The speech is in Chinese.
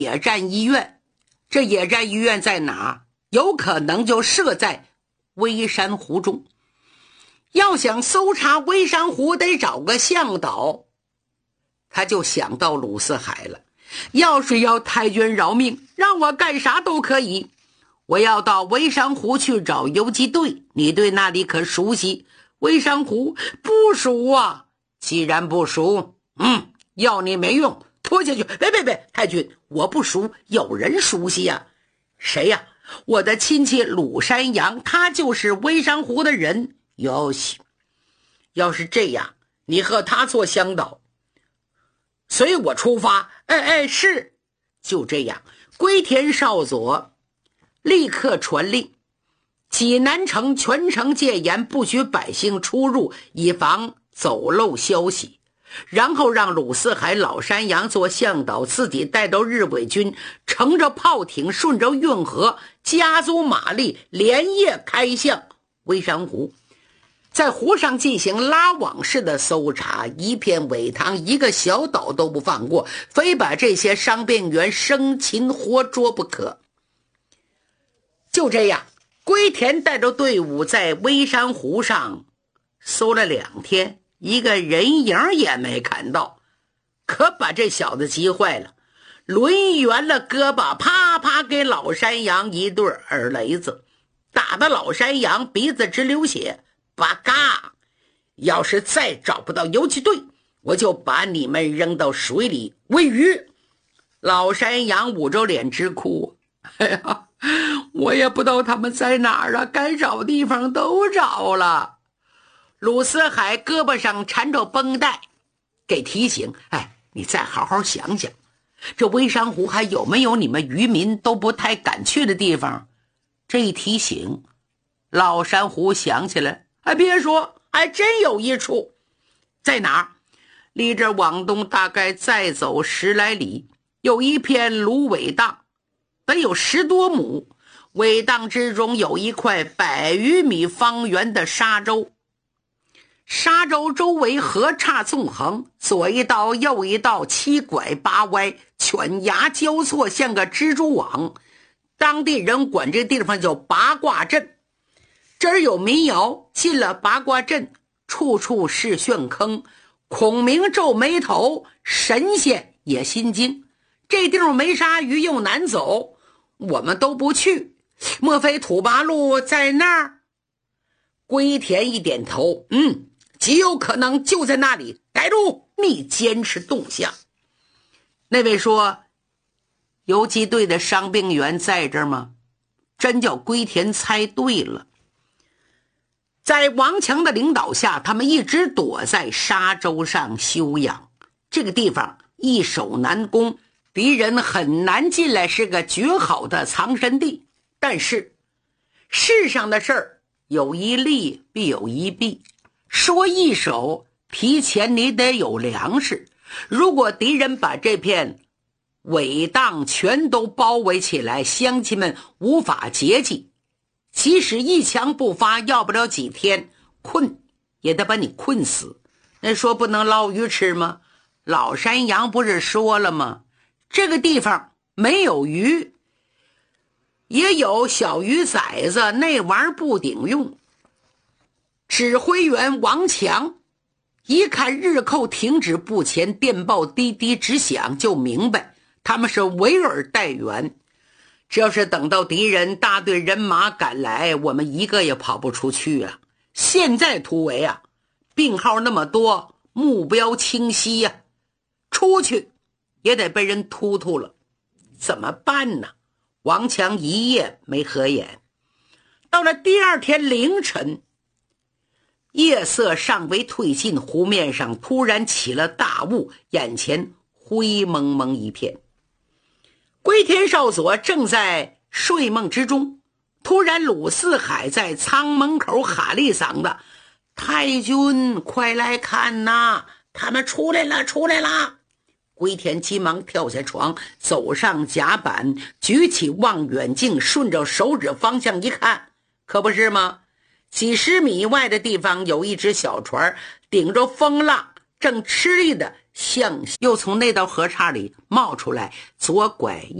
野战医院。这野战医院在哪？有可能就设在微山湖中。要想搜查微山湖，得找个向导。他就想到鲁四海了，要是要太君饶命，让我干啥都可以。我要到微山湖去找游击队，你对那里可熟悉？微山湖不熟啊。既然不熟，要你没用，拖下去。别，太君，我不熟，有人熟悉呀。谁呀？我的亲戚鲁山阳，他就是微山湖的人。要是这样，你和他做向导，随我出发。是。就这样，龟田少佐立刻传令，济南城全城戒严，不许百姓出入，以防走漏消息。然后让鲁四海、老山羊做向导，自己带着日伪军，乘着炮艇，顺着运河，加足马力，连夜开向微山湖，在湖上进行拉网式的搜查，一片苇塘，一个小岛都不放过，非把这些伤病员生擒活捉不可。就这样，龟田带着队伍在微山湖上搜了2天，一个人影也没看到，可把这小子急坏了，抡圆了胳膊，啪啪给老山羊一对耳雷子，打得老山羊鼻子直流血。八嘎！要是再找不到游击队，我就把你们扔到水里喂鱼。老山羊捂着脸直哭。我也不知道他们在哪儿啊，该找地方都找了。鲁四海胳膊上缠着绷带，给提醒，你再好好想想，这微山湖还有没有你们渔民都不太敢去的地方？这一提醒，老山湖想起来，别说，还真有一处。在哪儿？离这往东大概再走10来里，有一片芦苇荡，得有10多亩。苇荡之中有一块100余米方圆的沙洲，沙洲周围河岔纵横，左一道右一道，七拐八歪，犬牙交错，像个蜘蛛网。当地人管这地方叫八卦阵。这儿有民谣，进了八卦阵，处处是旋坑，孔明皱眉头，神仙也心惊。这地方没鲨鱼又难走，我们都不去，莫非土八路在那儿？龟田一点头，极有可能就在那里。逮住，密监视动向。那位说，游击队的伤病员在这儿吗？真叫龟田猜对了。在王强的领导下，他们一直躲在沙洲上休养。这个地方易守难攻，敌人很难进来，是个绝好的藏身地。但是世上的事儿有一利必有一弊，说易守，提前你得有粮食。如果敌人把这片苇荡全都包围起来，乡亲们无法接济，即使一枪不发，要不了几天，困也得把你困死。那说不能捞鱼吃吗？老山羊不是说了吗？这个地方没有鱼，也有小鱼崽子，那玩意儿不顶用。指挥员王强一看日寇停止不前，电报滴滴直响，就明白他们是围而待援。这要是等到敌人大队人马赶来，我们一个也跑不出去啊！现在突围啊，病号那么多，目标清晰呀，出去也得被人突突了，怎么办呢？王强一夜没合眼。到了第二天凌晨，夜色尚未退尽，湖面上突然起了大雾，眼前灰蒙蒙一片。龟田少佐正在睡梦之中，突然鲁四海在舱门口喊了一嗓子：“太君，快来看呐，他们出来了，出来了！”龟田急忙跳下床，走上甲板，举起望远镜，顺着手指方向一看，可不是吗？几10米外的地方有一只小船，顶着风浪，正吃力的向又从那道河岔里冒出来，左拐